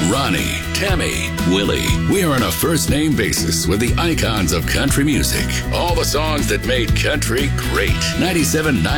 Ronnie, Tammy, Willie. We are on a first name basis with the icons of country music. All the songs that made country great. 97.9